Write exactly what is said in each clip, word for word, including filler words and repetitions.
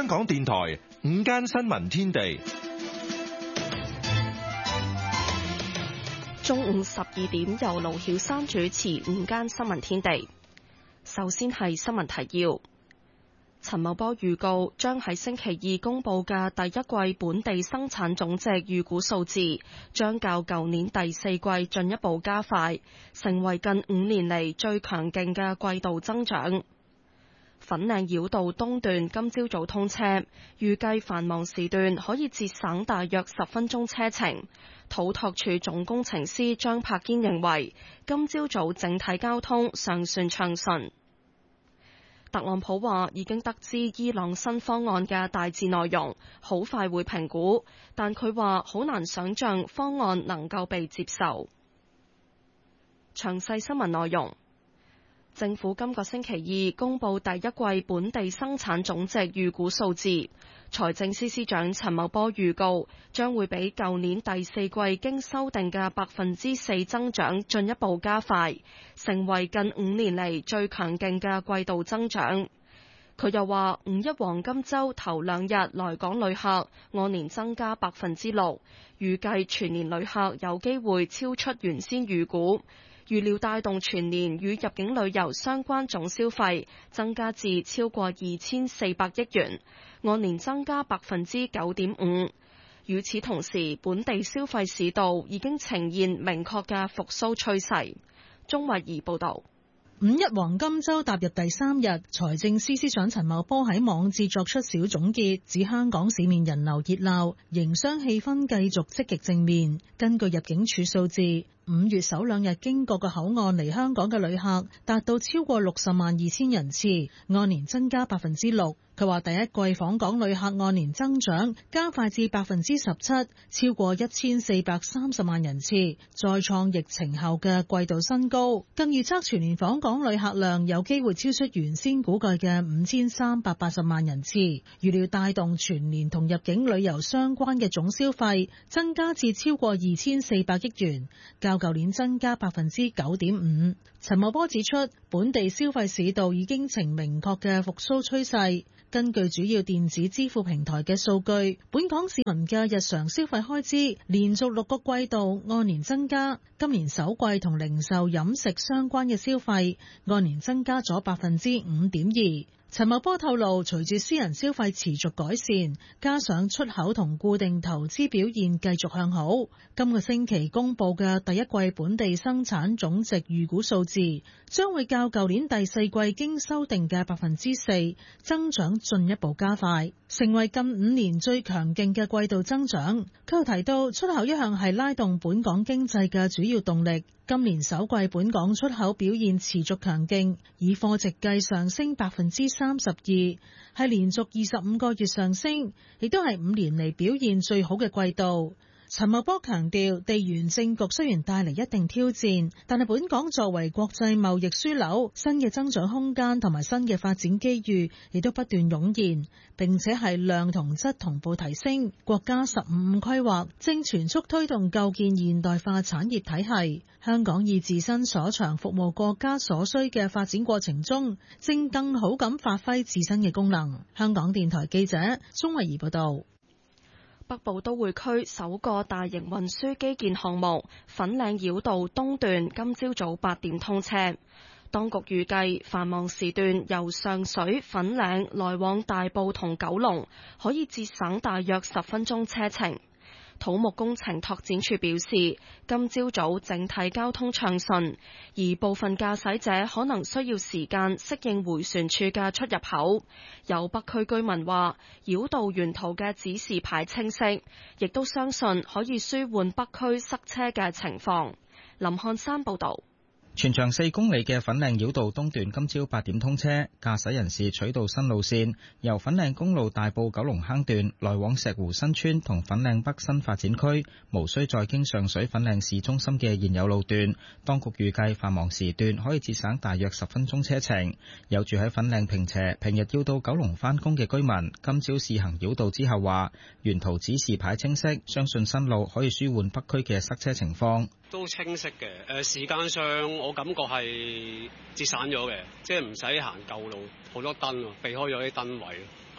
港電台午間新聞天地， 中午十二點由盧曉珊主持午間新聞天地。首先係新聞提要。陳茂波預告將喺星期二公布嘅第一季本地生產總值預估數字，將較舊年第四季進一步加快，成為近五年嚟最強勁嘅季度增長。粉嶺繞道東段今朝早通車，預計繁忙時段可以節省大約十分鐘車程。土拓署總工程師張柏堅認為，今朝早整體交通尚算暢順。特朗普話已經得知伊朗新方案嘅大致內容，好快會評估，但佢話好難想像方案能夠被接受。詳細新聞內容。政府今個星期二公布第一季本地生產總值預估數字，財政司司長陳茂波預告將會比舊年第四季經修訂嘅百分之四增長進一步加快，成為近五年嚟最強勁嘅季度增長。佢又話五一黃金週頭兩日來港旅客按年增加百分之六，預計全年旅客有機會超出原先預估。預料帶動全年與入境旅遊相關總消費增加至超過二千四百億元，按年增加百分之九點五。與此同時，本地消費市道已經呈現明確嘅復甦趨勢。鍾慧儀報導。 五一黃金週踏入第三日，財政司司長陳茂波喺網誌作出小總結，指香港市面人流熱鬧，營商氣氛繼續積極正面。根據入境處數字，五月首兩日經過個口岸嚟香港嘅旅客達到超過六十萬二千人次，按年增加百分之六。佢話第一季訪港旅客按年增長加快至百分之十七，超過一千四百三十萬人次，再創疫情後嘅季度新高。更預測全年訪港旅客量有機會超出原先估計嘅五千三百八十萬人次，預料帶動全年同入境旅遊相關嘅總消費增加至超過二千四百億元，較舊年增加百分之九點五。陳茂波指出，本地消費市道已經呈明確嘅復甦趨勢。根據主要電子支付平台嘅數據，本港市民嘅日常消費開支連續六個季度按年增加，今年首季同零售飲食相關嘅消費按年增加咗百分之五點二。陳茂波透露，隨住私人消費持續改善，加上出口同固定投資表現繼續向好，今個星期公布嘅第一季本地生產總值預估數字將會較舊年第四季經修訂嘅百分之四增長進一步加快，成為近五年最強勁嘅季度增長。佢又提到，出口一向係拉動本港經濟嘅主要動力。今年首季本港出口表現持續強勁，以貨值計上升百分之三十二，係連續二十五個月上升，亦都係五年嚟表現最好嘅季度。陳茂波強調，地緣政局雖然帶嚟一定挑戰，但係本港作為國際貿易樞紐，新嘅增長空間同埋新嘅發展機遇亦都不斷湧現，並且係量同質同步提升。國家十五五規劃正全速推動構建現代化產業體系，香港以自身所長服務國家所需嘅發展過程中，正更好咁發揮自身嘅功能。香港電台記者鍾慧儀報道。 北部都會區首個大型運輸基建項目粉嶺繞道東段今朝早八點通車，當局預計繁忙時段由上水、粉嶺來往大埔同九龍可以節省大約十分鐘車程。土木工程拓展處表示，今朝早整體交通暢順，而部分駕駛者可能需要時間適應迴旋處嘅出入口。有北區居民話，繞道沿途嘅指示牌清晰，亦都相信可以舒緩北區塞車嘅情況。林漢山報導。 全長四公里嘅粉嶺繞道東段今朝八點通車，駕駛人士取道新路線，由粉嶺公路大埔九龍坑段來往石湖新村同粉嶺北新發展區，無需再經上水粉嶺市中心嘅現有路段。當局預計繁忙時段可以節省大約十分鐘車程。有住喺粉嶺坪輋，平日要到九龍返工嘅居民，今朝試行繞道之後話，沿途指示牌清晰，相信新路可以舒緩北區嘅塞車情況。 都清晰嘅，誒時間上我感覺係節省咗嘅，即係唔使行舊路好多燈，避開咗啲燈位。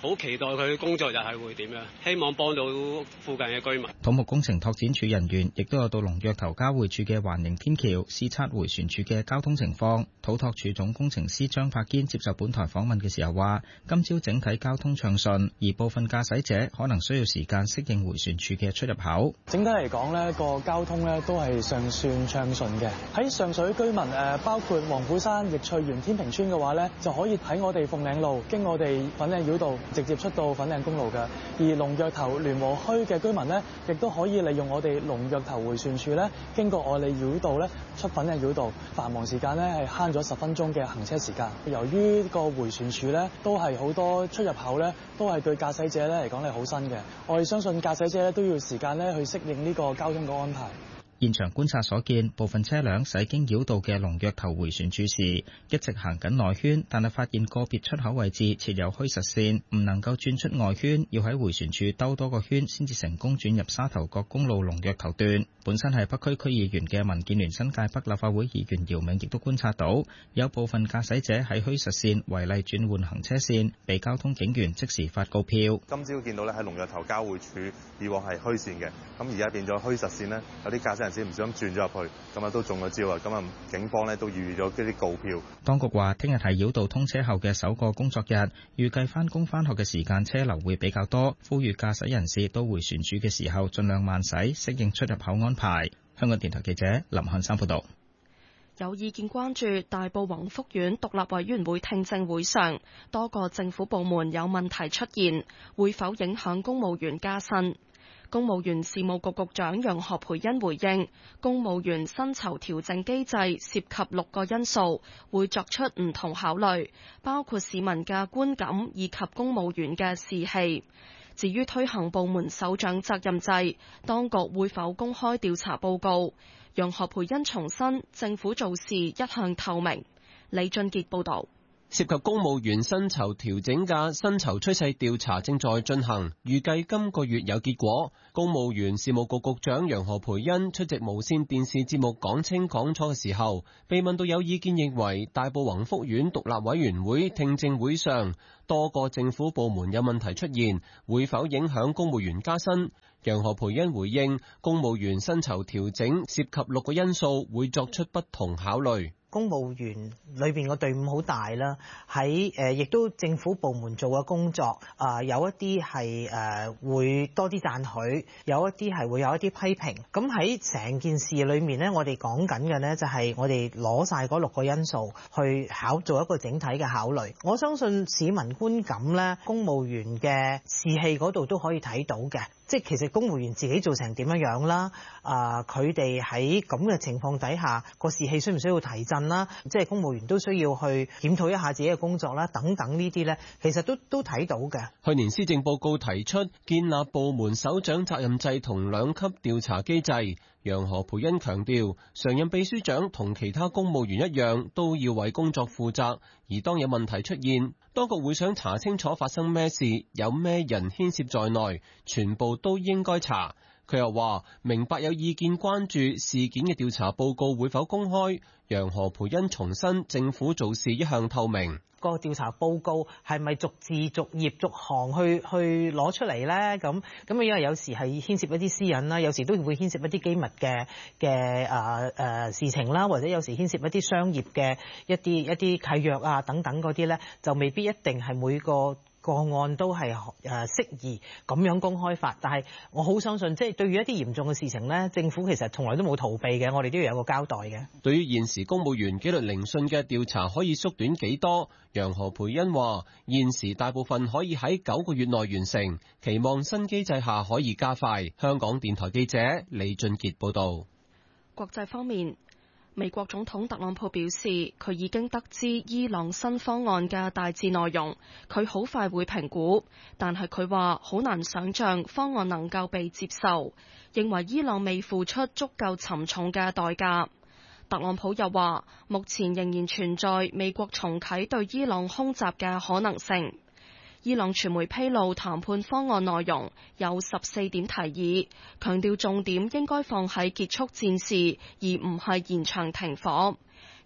好期待佢工作日係會點樣，希望幫到附近嘅居民。 土木工程拓展署人員亦都有到龍躍頭交匯處嘅環形天橋視察迴旋處嘅交通情況。土拓署總工程師張柏堅接受本台訪問嘅時候話，今朝整體交通暢順，而部分駕駛者可能需要時間適應迴旋處嘅出入口。 整體嚟講呢個交通呢都係尚算暢順嘅。喺上水居民誒，包括黃埔山、易翠園、天平村嘅話呢，就可以喺我哋鳳嶺路經我哋粉嶺繞道直接出到粉嶺公路嘅。而龍躍頭聯和墟嘅居民呢，亦都可以利用我哋龍躍頭迴旋處呢，經過我哋繞道呢出粉嶺繞道。繁忙時間呢係慳咗十分鐘嘅行車時間。由於個迴旋處呢都係好多出入口呢，都係對駕駛者呢嚟講係好新嘅。我哋相信駕駛者呢都要時間呢去適應呢個交通嘅安排。 現場觀察所見，部分車輛駛經繞道嘅龍躍頭迴旋處時，一直行緊內圈，但係發現個別出口位置設有虛實線，唔能夠轉出外圈，要喺迴旋處兜多個圈先至成功轉入沙頭角公路龍躍頭段。本身係北區區議員嘅民建聯新界北立法會議員姚明亦都觀察到，有部分駕駛者喺虛實線違例轉換行車線，被交通警員即時發告票。 今朝見到咧喺龍躍頭交匯處，以往係虛線嘅，咁而家變咗虛實線呢，有啲駕駛人士唔小心轉咗入去，咁啊都中咗招啊！咁啊警方咧都預咗嗰啲告票。 當局話，聽日係繞道通車後嘅首個工作日，預計返工返學嘅時間車流會比較多，呼籲駕駛人士到迴旋處嘅時候盡量慢駛，適應出入口安排。香港電台記者林漢山報道。 有意見關注大埔宏福苑獨立委員會聽證會上，多個政府部門有問題出現，會否影響公務員加薪？公務員事務局局長楊何蓓茵回應，公務員薪酬調整機制涉及六個因素，會作出唔同考慮，包括市民嘅觀感以及公務員嘅士氣。至於推行部門首長責任制，當局會否公開調查報告？楊何蓓茵重申，政府做事一向透明。李俊傑報導。 涉及公務員薪酬調整嘅薪酬趨勢調查正在進行，預計今個月有結果。公務員事務局局長楊何蓓茵出席無線電視節目講清講楚嘅時候，被問到有意見認為大埔宏福苑獨立委員會聽證會上多個政府部門有問題出現，會否影響公務員加薪？楊何蓓茵回應，公務員薪酬調整涉及六個因素，會作出不同考慮。 公務員裏邊個隊伍好大啦，喺誒亦都政府部門做嘅工作，啊、呃、有一啲係誒會多啲讚許，有一啲係會有一啲批評。咁喺成件事裏面呢，我哋講緊嘅呢就係我哋攞晒嗰六個因素去考做一個整體嘅考慮。我相信市民觀感呢，公務員嘅士氣嗰度都可以睇到嘅。即係其實公務員自己做成點樣樣啦，啊佢哋喺咁嘅情況底下，個士氣需唔需要提振啦？即係公務員都需要去檢討一下自己嘅工作啦，等等呢啲呢，其實都都睇到嘅。 去年施政報告提出建立部門首長責任制同兩級調查機制。楊何蓓茵強調，常任秘書長同其他公務員一樣，都要為工作負責。而當有問題出現，當局會想查清楚發生咩事，有咩人牽涉在內，全部都應該查。佢又話，明白有意見關注事件嘅調查報告會否公開。楊何蓓茵重申，政府做事一向透明。 個調查報告係咪逐字逐頁逐行去去攞出嚟呢？咁咁因為有時係牽涉一啲私隱啦，有時都會牽涉一啲機密嘅嘅誒誒事情啦，或者有時牽涉一啲商業嘅一啲一啲契約啊等等嗰啲呢，就未必一定係每個個案都係誒適宜咁樣公開法。但係我好相信，即係對於一啲嚴重嘅事情呢，政府其實從來都冇逃避嘅，我哋都要有個交代嘅。對於現時公務員紀律聆訊嘅調查可以縮短幾多？楊何蓓茵話：現時大部分可以喺九個月內完成，期望新機制下可以加快。香港電台記者李俊傑報導。 國際方面，美國總統特朗普表示，佢已經得知伊朗新方案嘅大致內容，佢好快會評估，但係佢話好難想像方案能夠被接受，認為伊朗未付出足夠沉重嘅代價。特朗普又話，目前仍然存在美國重啟對伊朗空襲嘅可能性。伊朗傳媒披露談判方案內容有十四點提議，強調重點應該放喺結束戰事，而唔係延長停火。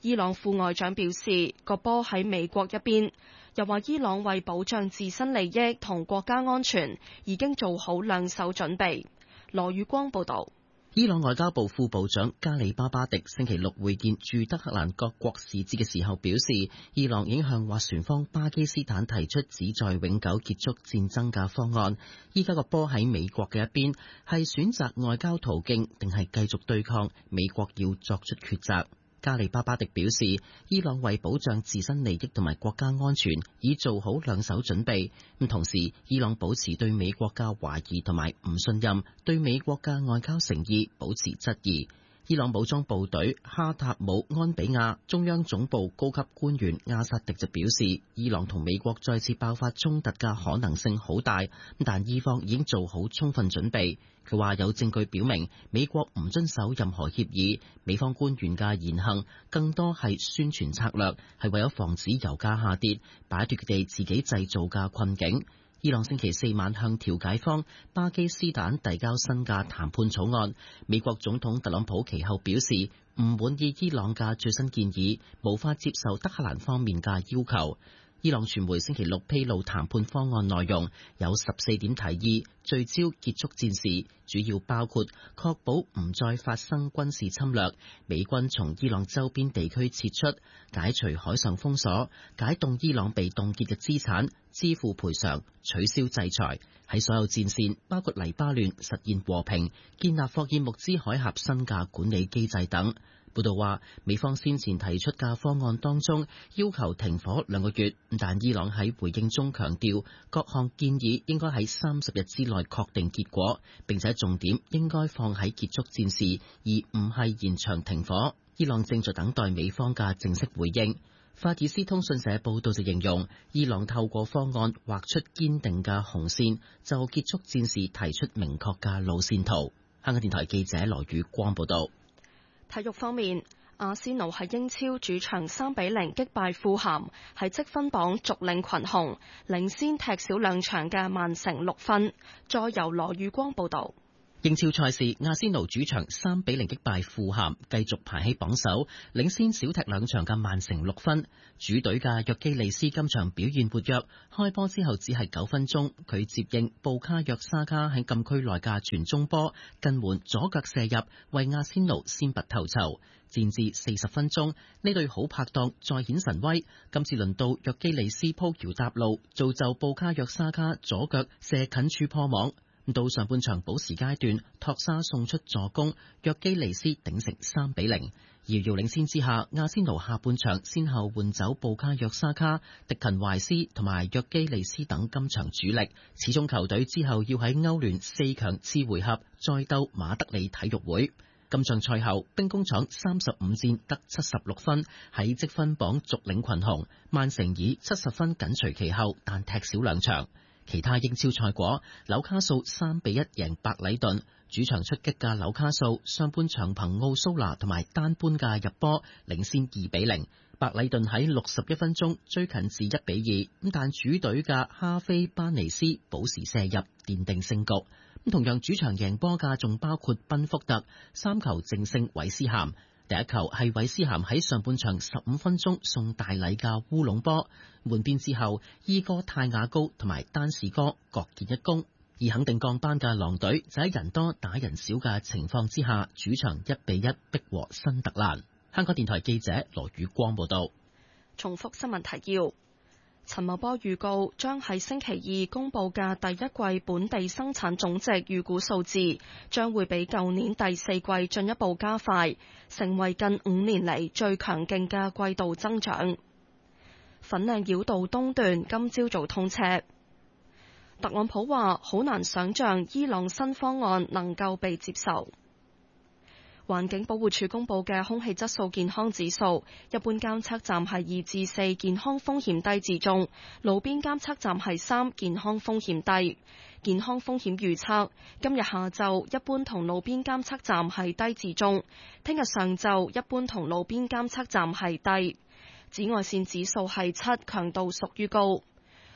伊朗副外長表示，個波喺美國一邊，又話伊朗為保障自身利益同國家安全，已經做好兩手準備。羅宇光報道。 伊朗外交部副部長加里巴巴迪星期六會見駐德黑蘭各國使節嘅時候表示，伊朗已經向斡旋方巴基斯坦提出旨在永久結束戰爭嘅方案。依家個波喺美國嘅一邊，係選擇外交途徑定係繼續對抗，美國要作出抉擇。加里巴巴迪表示，伊朗為保障自身利益同埋國家安全，已做好兩手準備。咁同時，伊朗保持對美國嘅懷疑同埋唔信任，對美國嘅外交誠意保持質疑。伊朗武裝部隊哈塔姆安比亞中央總部高級官員阿薩迪就表示，伊朗同美國再次爆發衝突嘅可能性好大，但伊方已經做好充分準備。佢話有證據表明美國唔遵守任何協議，美方官員嘅言行更多係宣傳策略，係為咗防止油價下跌，擺脫佢哋自己製造嘅困境。伊朗星期四晚向調解方巴基斯坦遞交新嘅談判草案，美國總統特朗普其後表示唔滿意伊朗嘅最新建議，無法接受德黑蘭方面嘅要求。伊朗傳媒星期六披露談判方案內容，有十四點提議，聚焦結束戰事，主要包括確保唔再發生軍事侵略，美軍從伊朗周邊地區撤出，解除海上封鎖，解凍伊朗被凍結嘅資產，支付賠償，取消制裁，喺所有戰線，包括黎巴嫩實現和平，建立霍爾木茲海峽新嘅管理機制等。報道話，美方先前提出嘅方案當中要求停火兩個月，但伊朗喺回應中強調，各項建議應該喺三十日之內確定結果，並且重點應該放喺結束戰事，而唔係延長停火。伊朗正在等待美方嘅正式回應。法爾斯通訊社報道就形容，伊朗透過方案畫出堅定嘅紅線，就結束戰事提出明確嘅路線圖。香港電台記者羅宇光報道。 體育方面，阿仙奴喺英超主場三比零擊敗富咸，喺積分榜續領群雄，領先踢少兩場嘅曼城六分。再由羅宇光報道。 英超賽事，阿仙奴主場三比零擊敗富咸，繼續排喺榜首，領先少踢兩場嘅曼城六分。主隊嘅約基利斯今場表現活躍，開波之後只係九分鐘，佢接應布卡約沙卡喺禁區內嘅傳中波，近門左腳射入，為阿仙奴先拔頭籌。戰至四十分鐘，呢對好拍檔再顯神威，今次輪到約基利斯鋪橋搭路，造就布卡約沙卡左腳射近處破網。到上半場補時階段，托沙送出助攻，約基利斯頂成三比零。遙遙領先之下，阿仙奴下半場先後換走布卡約沙卡、迪勤懷斯同埋約基利斯等今場主力，始終球隊之後要喺歐聯四強次回合再鬥馬德里體育會。今場賽後，兵工廠三十五戰得七十六分，喺積分榜續領群雄，曼城以七十分緊隨其後，但踢少兩場。其他英超賽果，紐卡素三比一贏白禮頓，主場出擊嘅紐卡素上半場憑奧蘇拿同埋丹班嘅入波領先二比零，白禮頓喺六十一分鐘追近至一比二，咁但主隊嘅哈菲班尼斯補時射入奠定勝局。咁同樣主場贏波嘅仲包括賓福特三球淨勝韋斯咸。第一球係韋斯咸喺上半場十五分鐘送大禮嘅烏龍波，換邊之後，伊哥泰亞高同埋丹士哥各建一功，而肯定降班嘅狼隊就喺人多打人少嘅情況之下，主場一比一逼和新特蘭。香港電台記者羅宇光報道。 重複新聞提要。陳茂波預告將喺星期二公佈嘅第一季本地生產總值預估數字，將會比舊年第四季進一步加快，成為近五年嚟最強勁嘅季度增長。粉嶺繞道東段今朝早通車。特朗普話好難想像伊朗新方案能夠被接受。環境保護署公布嘅空氣質素健康指數，一般監測站係二至四，健康風險低至中；路邊監測站係三，健康風險低。健康風險預測，今日下晝一般同路邊監測站係低至中，聽日上晝一般同路邊監測站係低。紫外線指數係七，強度屬於高。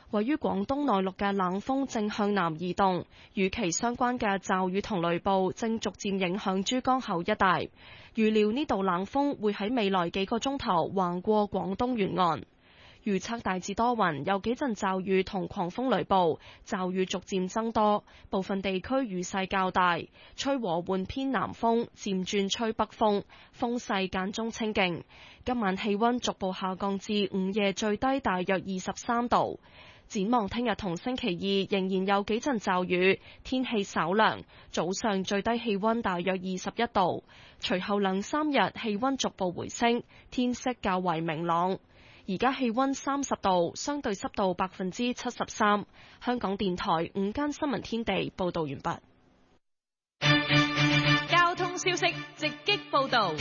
位於廣東內陸嘅冷鋒正向南移動，與其相關嘅驟雨同雷暴正逐漸影響珠江口一帶。預料呢道冷鋒會喺未來幾個鐘頭橫過廣東沿岸。預測大致多雲，有幾陣驟雨同狂風雷暴，驟雨逐漸增多，部分地區雨勢較大，吹和緩偏南風，漸轉吹北風，風勢間中清勁。今晚氣溫逐步下降至午夜最低大約二十三度。展望聽日同星期二仍然有幾陣驟雨，天氣稍涼，早上最低氣溫大約二十一度。隨後兩三日氣溫逐步回升，天色較為明朗。而家氣溫三十度，相對濕度百分之七十三。香港電台午間新聞天地報道完畢。 交通消息直擊報道。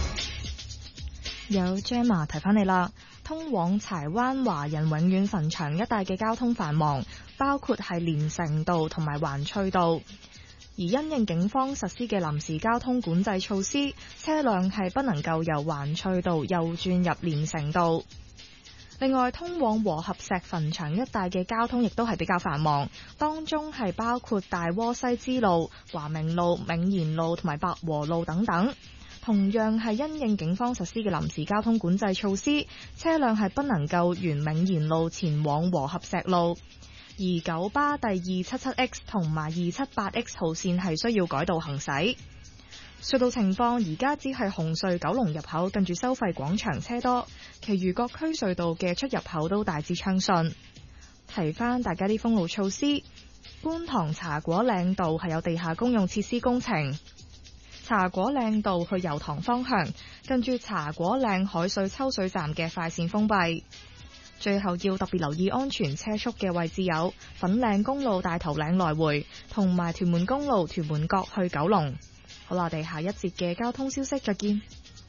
有 Gemma 提翻你啦，通往柴灣華人永遠墳場一帶嘅交通繁忙，包括係連城道同埋環翠道。而因應警方實施嘅臨時交通管制措施，車輛係不能夠由環翠道右轉入連城道。另外，通往和合石墳場一帶嘅交通亦都係比較繁忙，當中係包括大窩西支路、華明路、銘賢路同埋百和路等等。同樣係因應警方實施嘅臨時交通管制措施，車輛係不能夠沿銘賢路前往和合石路，而九巴第二七七 X 同埋二七八 X 號線係需要改道行駛。隧道情況而家只係紅隧九龍入口近住收費廣場車多，其餘各區隧道嘅出入口都大致暢順。提翻大家啲封路措施，觀塘茶果嶺道係有地下公用設施工程。茶果嶺道去油塘方向，近住茶果嶺海水抽水站嘅快線封閉。最後要特別留意安全車速嘅位置有粉嶺公路大頭嶺來回，同埋屯門公路屯門角去九龍。好啦，我哋下一節嘅交通消息再見。